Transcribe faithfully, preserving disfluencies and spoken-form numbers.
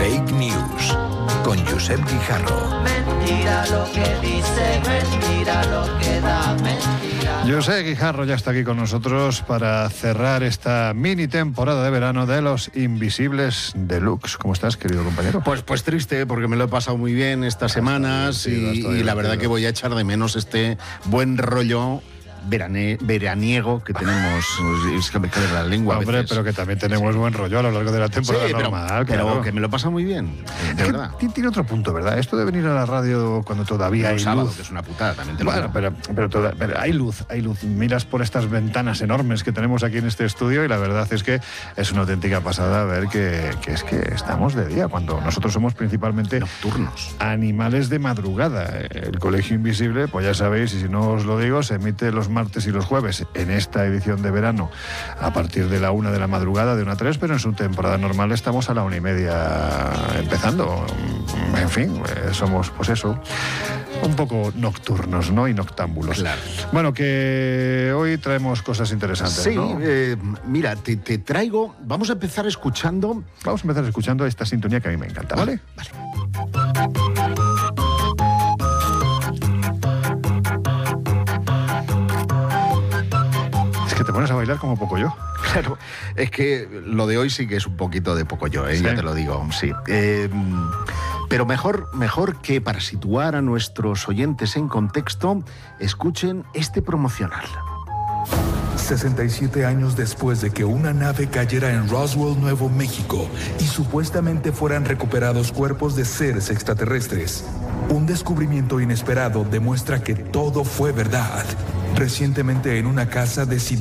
Fake News con Josep Guijarro. Mentira lo que dice, mentira lo que da, mentira. Josep Guijarro ya está aquí con nosotros para cerrar esta mini temporada de verano de Los Invisibles Deluxe. ¿Cómo estás, querido compañero? Pues, pues triste, porque me lo he pasado muy bien estas semanas bien, sí, y, y la verdad que voy a echar de menos este buen rollo verane, veraniego que tenemos. Es que me cae la lengua. Hombre, a veces. pero que también tenemos buen rollo a lo largo de la temporada sí, pero, normal. pero claro. que me lo he pasado muy bien, de Es que verdad. tiene otro punto, ¿verdad? Esto de venir a la radio cuando todavía hay Un sábado, luz. que es una putada, también te lo Bueno, digo. pero, pero, toda- pero hay luz, hay luz. Miras por estas ventanas enormes que tenemos aquí en este estudio y la verdad es que es una auténtica pasada ver que, que es que estamos de día, cuando nosotros somos principalmente Nocturnos. animales de madrugada. El Colegio Invisible, pues ya sabéis, y si no os lo digo, se emite los martes y los jueves en esta edición de verano a partir de la una de la madrugada, de una a tres, pero en su temporada normal estamos a la una y media empezando. En fin, eh, somos, pues eso, un poco nocturnos, ¿no? Y noctámbulos. Claro. Bueno, que hoy traemos cosas interesantes, Sí, ¿no? eh, mira, te, te traigo. Vamos a empezar escuchando. Vamos a empezar escuchando esta sintonía que a mí me encanta, ¿vale? Vale. Es que te pones a bailar como poco yo. Claro, es que lo de hoy sí que es un poquito de poco yo, ¿eh? ¿Sí? Ya te lo digo, sí. Eh, pero mejor, mejor que para situar a nuestros oyentes en contexto, escuchen este promocional. sesenta y siete años después de que una nave cayera en Roswell, Nuevo México, y supuestamente fueran recuperados cuerpos de seres extraterrestres, un descubrimiento inesperado demuestra que todo fue verdad. Recientemente en una casa de